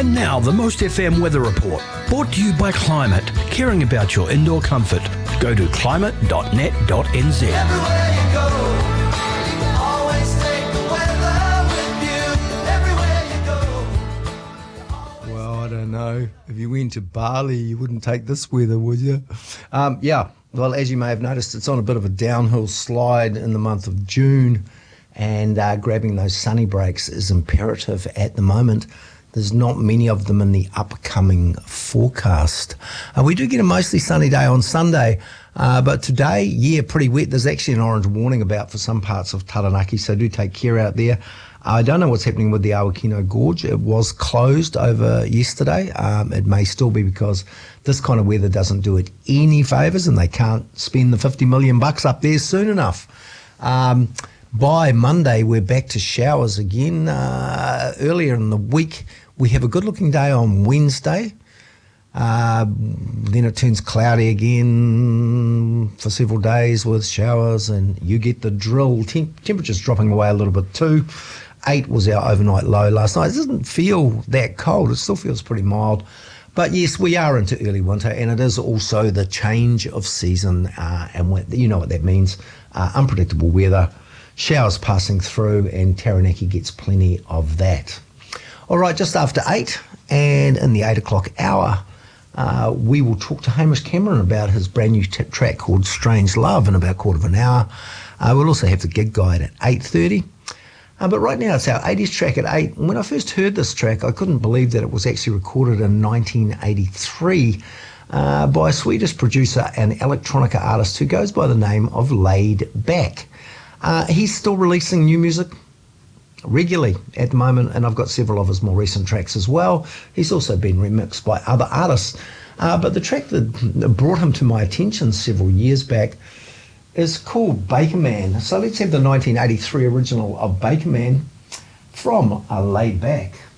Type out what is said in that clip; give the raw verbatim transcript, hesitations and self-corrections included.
And now the Most F M Weather Report, brought to you by Climate, caring about your indoor comfort. Go to climate dot net dot n z. Everywhere you go, always take the weather with you. Everywhere you go. Well, I don't know. If you went to Bali, you wouldn't take this weather, would you? Um, yeah, well, as you may have noticed, it's on a bit of a downhill slide in the month of June, and uh, grabbing those sunny breaks is imperative at the moment. There's not many of them in the upcoming forecast. Uh, we do get a mostly sunny day on Sunday, uh, but today, yeah, pretty wet. There's actually an orange warning about for some parts of Taranaki, so do take care out there. I don't know what's happening with the Awakino Gorge. It was closed over yesterday. Um, it may still be because this kind of weather doesn't do it any favours, and they can't spend the fifty million bucks up there soon enough. Um, by Monday, we're back to showers again. Uh, earlier in the week, we have a good-looking day on Wednesday. Uh, then it turns cloudy again for several days with showers, and you get the drill. Tem- temperatures dropping away a little bit too. Eight was our overnight low last night. It doesn't feel that cold. It still feels pretty mild. But yes, we are into early winter, and it is also the change of season, uh, and what, you know what that means. Uh, unpredictable weather, showers passing through, and Taranaki gets plenty of that. All right, just after eight, and in the eight o'clock hour, uh, we will talk to Hamish Cameron about his brand new t- track called Strange Love in about a quarter of an hour. Uh, we'll also have the gig guide at eight thirty. Uh, but right now it's our eighties track at eight. When I first heard this track, I couldn't believe that it was actually recorded in nineteen eighty-three uh, by a Swedish producer and electronica artist who goes by the name of Laid Back. Uh, he's still releasing new music regularly at the moment, and I've got several of his more recent tracks as well. He's also been remixed by other artists. Uh, but the track that brought him to my attention several years back is called Baker Man. So let's have the nineteen eighty-three original of Baker Man from a Laid Back.